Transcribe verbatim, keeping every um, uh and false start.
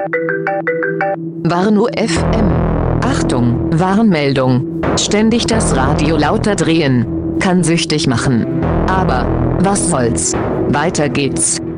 Warnow F M. Achtung, Warnmeldung. Ständig das Radio lauter drehen kann süchtig machen. Aber was soll's? Weiter geht's.